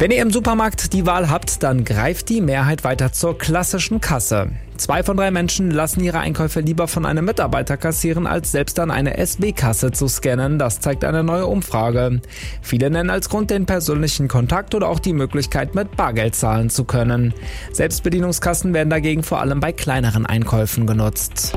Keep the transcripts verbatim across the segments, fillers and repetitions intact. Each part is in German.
Wenn ihr im Supermarkt die Wahl habt, dann greift die Mehrheit weiter zur klassischen Kasse. Zwei von drei Menschen lassen ihre Einkäufe lieber von einem Mitarbeiter kassieren, als selbst an eine S B-Kasse zu scannen. Das zeigt eine neue Umfrage. Viele nennen als Grund den persönlichen Kontakt oder auch die Möglichkeit, mit Bargeld zahlen zu können. Selbstbedienungskassen werden dagegen vor allem bei kleineren Einkäufen genutzt.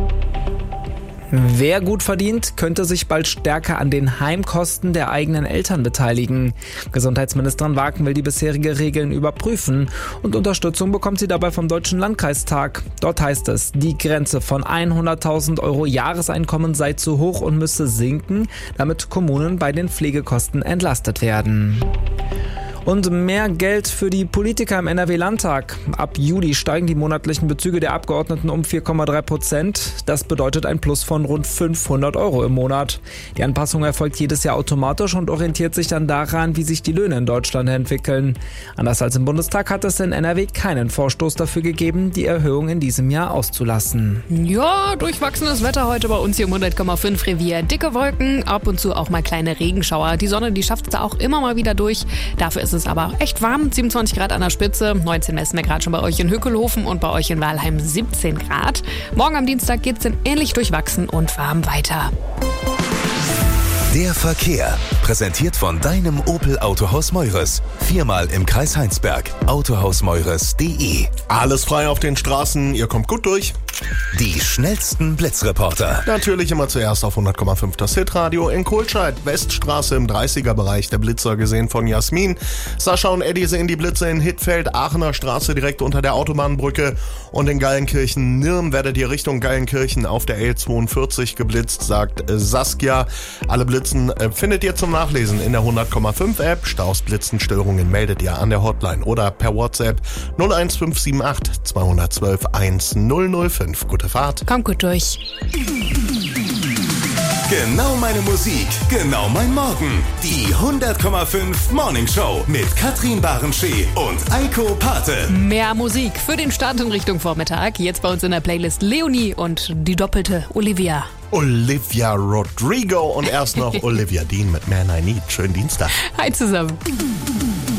Wer gut verdient, könnte sich bald stärker an den Heimkosten der eigenen Eltern beteiligen. Gesundheitsministerin Waken will die bisherige Regeln überprüfen und Unterstützung bekommt sie dabei vom Deutschen Landkreistag. Dort heißt es, die Grenze von hunderttausend Euro Jahreseinkommen sei zu hoch und müsse sinken, damit Kommunen bei den Pflegekosten entlastet werden. Und mehr Geld für die Politiker im N R W-Landtag. Ab Juli steigen die monatlichen Bezüge der Abgeordneten um vier Komma drei Prozent. Das bedeutet ein Plus von rund fünfhundert Euro im Monat. Die Anpassung erfolgt jedes Jahr automatisch und orientiert sich dann daran, wie sich die Löhne in Deutschland entwickeln. Anders als im Bundestag hat es in N R W keinen Vorstoß dafür gegeben, die Erhöhung in diesem Jahr auszulassen. Ja, durchwachsenes Wetter heute bei uns hier im hundert Komma fünf Revier. Dicke Wolken, ab und zu auch mal kleine Regenschauer. Die Sonne, die schafft es da auch immer mal wieder durch. Dafür ist es ist aber echt warm, siebenundzwanzig Grad an der Spitze, neunzehn messen wir gerade schon bei euch in Hückelhofen und bei euch in Walheim siebzehn Grad. Morgen am Dienstag geht's dann ähnlich durchwachsen und warm weiter. Der Verkehr, präsentiert von deinem Opel Autohaus Meures. Viermal im Kreis Heinsberg. autohaus meures punkt de. Alles frei auf den Straßen, ihr kommt gut durch. Die schnellsten Blitzreporter. Natürlich immer zuerst auf hundert Komma fünf das Hitradio. In Kohlscheid, Weststraße im dreißiger-Bereich, der Blitzer gesehen von Jasmin. Sascha und Eddie sehen die Blitze in Hittfeld, Aachener Straße direkt unter der Autobahnbrücke. Und in Gallenkirchen-Nirm werdet ihr Richtung Gallenkirchen auf der L zweiundvierzig geblitzt, sagt Saskia. Alle Blitzen äh, findet ihr zum Nachlesen in der hundert Komma fünf App. Staus, Blitzen, Störungen meldet ihr an der Hotline oder per WhatsApp null eins fünf sieben acht zwei eins zwei eins null null fünf. Gute Fahrt. Kommt gut durch. Genau meine Musik, genau mein Morgen. Die hundert Komma fünf Morning Show mit Katrin Barenschee und Eiko Pate. Mehr Musik für den Start in Richtung Vormittag. Jetzt bei uns in der Playlist Leonie und die doppelte Olivia. Olivia Rodrigo und erst noch Olivia Dean mit Man I Need. Schönen Dienstag. Hi zusammen.